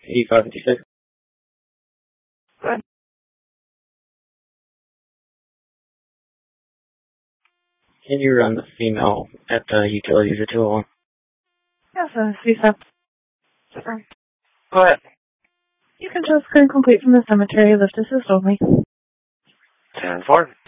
8556. Go ahead. Can you run the female at the utilities at 201? Yes, CSAP. Go ahead. You can just go and complete from the cemetery, lift assist only. 10-4.